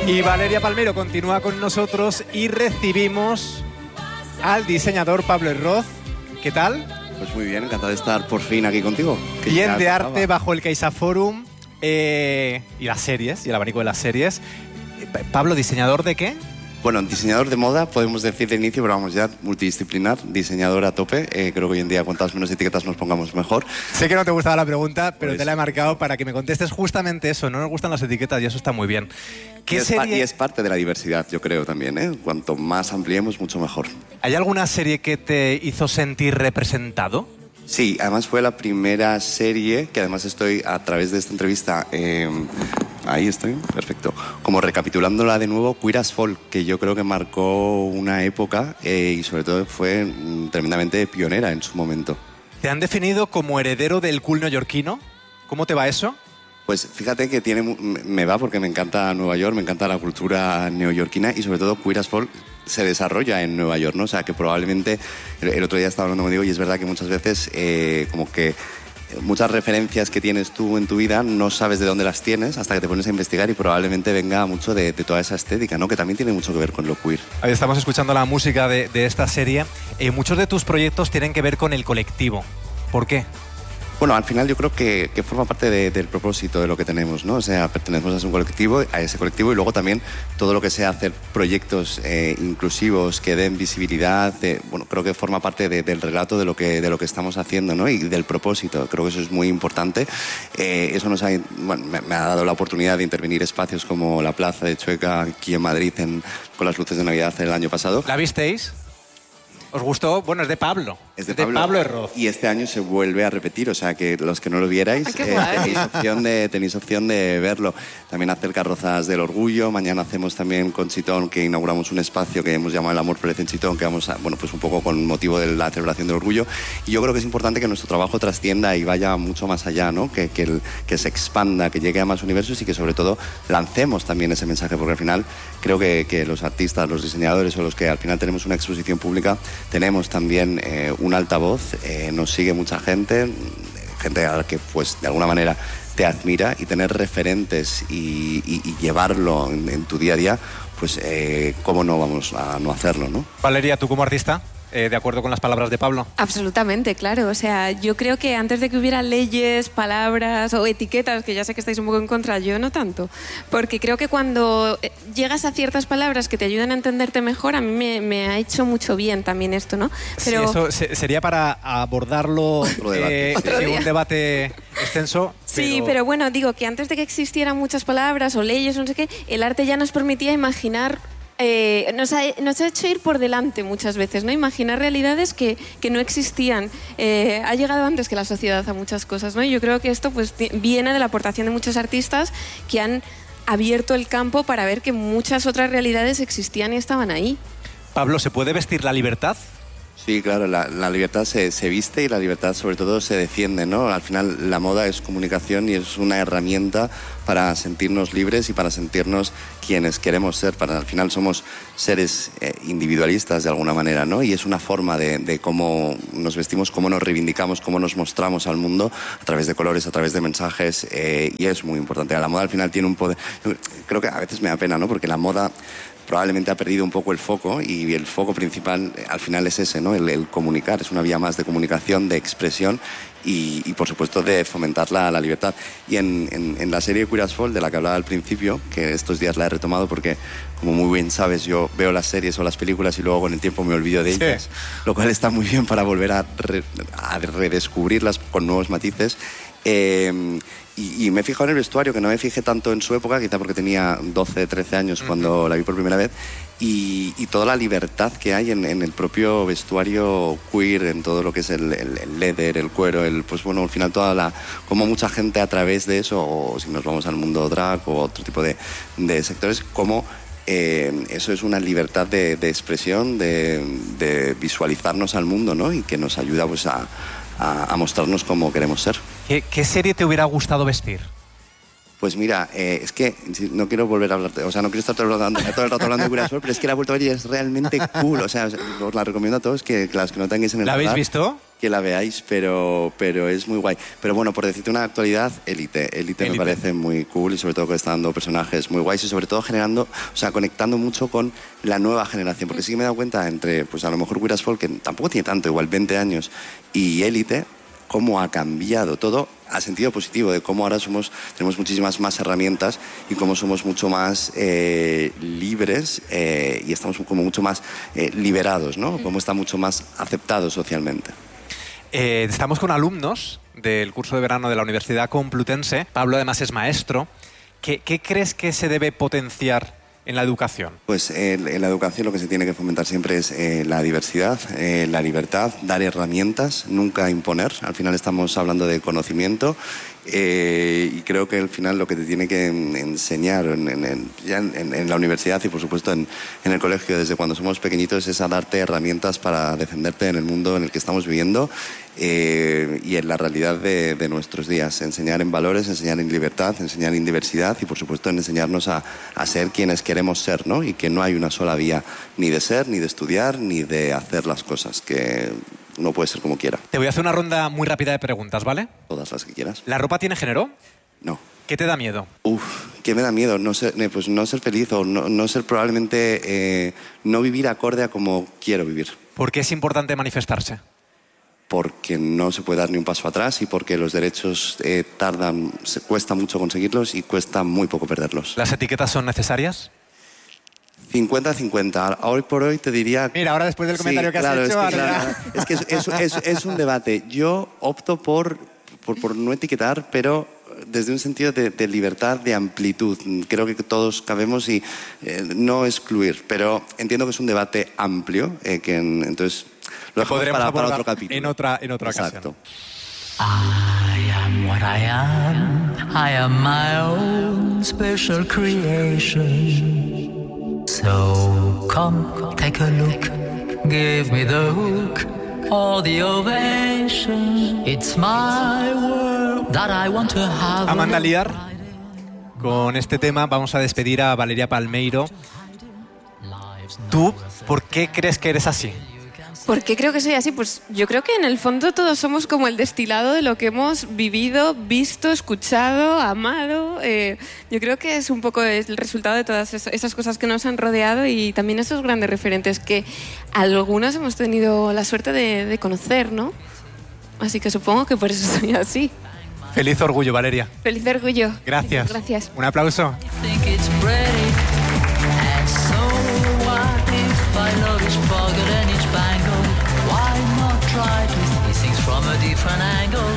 Y Valeria Palmero continúa con nosotros y recibimos al diseñador Pablo Herroz. ¿Qué tal? Pues muy bien, encantado de estar por fin aquí contigo. Bien de arte bajo el CaixaForum y las series, y el abanico de las series. Pablo, ¿diseñador de qué? Bueno, diseñador de moda, podemos decir de inicio, pero vamos ya, multidisciplinar, diseñador a tope. Creo que hoy en día cuantas menos etiquetas nos pongamos mejor. Sé que no te gustaba la pregunta, pero pues te la he marcado para que me contestes justamente eso. No nos gustan las etiquetas y eso está muy bien. ¿Qué serie? Y es parte de la diversidad, yo creo también, ¿eh? Cuanto más ampliemos, mucho mejor. ¿Hay alguna serie que te hizo sentir representado? Sí, además fue la primera serie que además estoy a través de esta entrevista, ahí estoy, perfecto, como recapitulándola de nuevo, Queer as Folk, que yo creo que marcó una época y sobre todo fue tremendamente pionera en su momento. ¿Te han definido como heredero del cool neoyorquino? ¿Cómo te va eso? Pues fíjate que me va porque me encanta Nueva York, me encanta la cultura neoyorquina y sobre todo Queer as Folk se desarrolla en Nueva York, ¿no? O sea, que probablemente el otro día estaba hablando contigo y es verdad que muchas veces como que muchas referencias que tienes tú en tu vida no sabes de dónde las tienes hasta que te pones a investigar y probablemente venga mucho de toda esa estética, ¿no? Que también tiene mucho que ver con lo queer. Ahí estamos escuchando la música de esta serie. Muchos de tus proyectos tienen que ver con el colectivo. ¿Por qué? Bueno, al final yo creo que forma parte del propósito de lo que tenemos, ¿no? O sea, pertenecemos a un colectivo, a ese colectivo y luego también todo lo que sea hacer proyectos inclusivos que den visibilidad, bueno, creo que forma parte del relato de lo que estamos haciendo, ¿no? Y del propósito, creo que eso es muy importante. Eso me ha dado la oportunidad de intervenir espacios como la Plaza de Chueca aquí en Madrid con las luces de Navidad el año pasado. ¿La visteis? ¿Os gustó? Bueno, es de Pablo. Es de Pablo Herroz. Y este año se vuelve a repetir, o sea que los que no lo vierais tenéis opción de verlo. También hacer carrozas del orgullo. Mañana hacemos también con Chitón, que inauguramos un espacio que hemos llamado El Amor Florece en Chitón, que vamos a, bueno, pues un poco con motivo de la celebración del orgullo. Y yo creo que es importante que nuestro trabajo trascienda y vaya mucho más allá, ¿no? Que se expanda, que llegue a más universos y que sobre todo lancemos también ese mensaje, porque al final creo que los artistas, los diseñadores o los que al final tenemos una exposición pública, tenemos también un altavoz, nos sigue mucha gente a la que pues de alguna manera te admira y tener referentes y llevarlo en tu día a día, pues cómo no vamos a no hacerlo, ¿no? Valeria, ¿tú como artista? ¿De acuerdo con las palabras de Pablo? Absolutamente, claro. O sea, yo creo que antes de que hubiera leyes, palabras o etiquetas, que ya sé que estáis un poco en contra, yo no tanto, porque creo que cuando llegas a ciertas palabras que te ayudan a entenderte mejor, a mí me ha hecho mucho bien también esto, ¿no? Pero... Sí, eso sería para abordarlo en un debate extenso. Sí, pero bueno, digo que antes de que existieran muchas palabras o leyes o no sé qué, el arte ya nos permitía imaginar. Nos ha hecho ir por delante muchas veces, ¿no? Imaginar realidades que no existían. Ha llegado antes que la sociedad a muchas cosas, ¿no? Y yo creo que esto pues viene de la aportación de muchos artistas que han abierto el campo para ver que muchas otras realidades existían y estaban ahí. Pablo, ¿se puede vestir la libertad? Sí, claro, la libertad se viste y la libertad sobre todo se defiende, ¿no? Al final la moda es comunicación y es una herramienta para sentirnos libres y para sentirnos quienes queremos ser. Al final somos seres individualistas de alguna manera, ¿no? Y es una forma de cómo nos vestimos, cómo nos reivindicamos, cómo nos mostramos al mundo a través de colores, a través de mensajes y es muy importante. La moda al final tiene un poder... Creo que a veces me da pena, ¿no? Porque la moda probablemente ha perdido un poco el foco y el foco principal al final es ese, ¿no? El comunicar, es una vía más de comunicación, de expresión y por supuesto de fomentar la libertad. Y en la serie Queer as Folk, de la que hablaba al principio, que estos días la he retomado porque, como muy bien sabes, yo veo las series o las películas y luego con el tiempo me olvido de ellas, sí. Lo cual está muy bien para volver a redescubrirlas con nuevos matices. Y me he fijado en el vestuario, que no me fijé tanto en su época, quizá porque tenía 12, 13 años cuando la vi por primera vez, y toda la libertad que hay en el propio vestuario queer, en todo lo que es el leather, el cuero, pues bueno, al final como mucha gente a través de eso, o si nos vamos al mundo drag o otro tipo de sectores, como eso es una libertad de expresión, de visualizarnos al mundo, ¿no? Y que nos ayuda pues a mostrarnos cómo queremos ser. ¿Qué serie te hubiera gustado vestir? Pues mira, es que no quiero volver a hablarte, o sea, no quiero estar todo el rato hablando de Queer as Folk, pero es que la he vuelto a ver y es realmente cool, o sea, os la recomiendo a todos que las que no tengáis en el ¿La radar. habéis visto? que la veáis, pero es muy guay. Pero bueno, por decirte una actualidad, Élite me parece muy cool y sobre todo que está dando personajes muy guays y sobre todo conectando mucho con la nueva generación, porque sí que me he dado cuenta entre, pues a lo mejor Queer as Folk, que tampoco tiene tanto, igual 20 años, y Élite, cómo ha cambiado todo a sentido positivo, de cómo ahora tenemos muchísimas más herramientas y cómo somos mucho más libres y estamos como mucho más liberados, ¿no? Cómo está mucho más aceptado socialmente. Estamos con alumnos del curso de verano de la Universidad Complutense. Pablo además es maestro. ¿Qué crees que se debe potenciar en la educación? Pues en la educación lo que se tiene que fomentar siempre es la diversidad, la libertad, dar herramientas, nunca imponer. Al final estamos hablando de conocimiento y creo que al final lo que te tiene que enseñar en la universidad y por supuesto en el colegio desde cuando somos pequeñitos es a darte herramientas para defenderte en el mundo en el que estamos viviendo y en la realidad de nuestros días. Enseñar en valores, enseñar en libertad, enseñar en diversidad y por supuesto en enseñarnos a ser quienes queremos ser, ¿no? Y que no hay una sola vía ni de ser, ni de estudiar, ni de hacer las cosas, que uno puede ser como quiera. Te voy a hacer una ronda muy rápida de preguntas, ¿vale? Todas las que quieras. ¿La ropa tiene género? No. ¿Qué te da miedo? ¿Qué me da miedo? No ser feliz o no ser probablemente, no vivir acorde a como quiero vivir. ¿Por qué es importante manifestarse? Porque no se puede dar ni un paso atrás y porque los derechos cuesta mucho conseguirlos y cuesta muy poco perderlos. ¿Las etiquetas son necesarias? 50-50. Hoy por hoy te diría... Mira, ahora después del comentario que has hecho... Es que es un debate. Yo opto por no etiquetar, pero desde un sentido de libertad, de amplitud. Creo que todos cabemos y no excluir, pero entiendo que es un debate amplio, entonces lo dejamos para otro capítulo. En otra Exacto. ocasión. I am what I am. I am my own special creation. So come, take a look, give me the hook or the ovation. It's my world that I want to have. Amanda Liar, con este tema vamos a despedir a Valeria Palmeiro. ¿Tú por qué crees que eres así? ¿Por qué creo que soy así? Pues yo creo que en el fondo todos somos como el destilado de lo que hemos vivido, visto, escuchado, amado. Yo creo que es un poco el resultado de todas esas cosas que nos han rodeado y también esos grandes referentes que algunos hemos tenido la suerte de conocer, ¿no? Así que supongo que por eso soy así. Feliz orgullo, Valeria. Feliz orgullo. Gracias. Gracias. Un aplauso. Try to see things from a different angle.